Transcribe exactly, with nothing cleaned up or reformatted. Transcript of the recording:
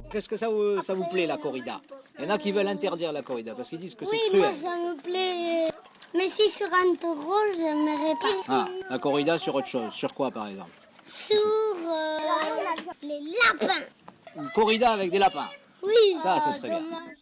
Qu'est-ce que ça vous, ça vous plaît, la corrida? Il y en a qui veulent interdire la corrida parce qu'ils disent que c'est Oui, cruel. moi ça me plaît. Mais si sur un taureau, j'aimerais pas. Ah, la corrida sur autre chose. Sur quoi, par exemple? Sur euh, les lapins. Une corrida avec des lapins. Oui. Ça, ce serait bien. dommage.